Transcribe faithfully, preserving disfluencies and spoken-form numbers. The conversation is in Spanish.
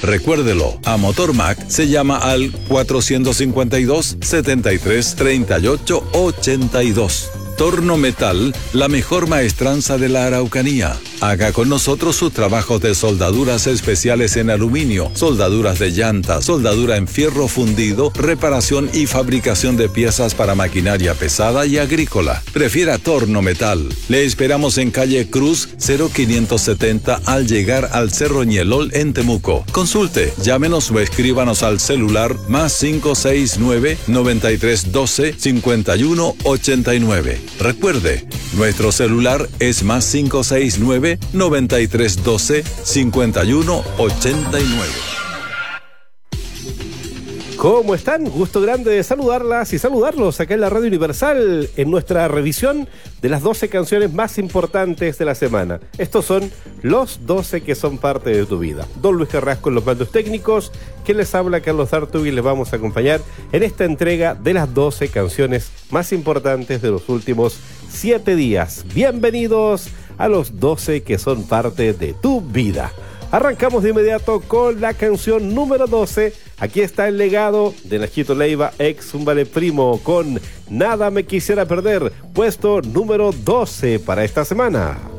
Recuérdelo, a Motormac se llama al cuatro cinco dos, setenta y tres, treinta y ocho, ochenta y dos. Torno Metal, la mejor maestranza de la Araucanía. Haga con nosotros sus trabajos de soldaduras especiales en aluminio, soldaduras de llanta, soldadura en fierro fundido, reparación y fabricación de piezas para maquinaria pesada y agrícola. Prefiera Torno Metal. Le esperamos en calle Cruz cero quinientos setenta al llegar al Cerro Ñelol en Temuco. Consulte, llámenos o escríbanos al celular más cinco seis nueve, noventa y tres doce, cincuenta y uno ochenta y nueve. Recuerde, nuestro celular es más cinco seis nueve, noventa y tres doce, cincuenta y uno ochenta y nueve. ¿Cómo están? Gusto grande de saludarlas y saludarlos acá en la Radio Universal en nuestra revisión de las doce canciones más importantes de la semana. Estos son los doce que son parte de tu vida. Don Luis Carrasco en los mandos técnicos, que les habla Carlos Dartug, y les vamos a acompañar en esta entrega de las doce canciones más importantes de los últimos siete días. Bienvenidos a los doce que son parte de tu vida. Arrancamos de inmediato con la canción número doce. Aquí está el legado de Nachito Leiva, ex Un Vale Primo, con Nada Me Quisiera Perder, puesto número doce para esta semana.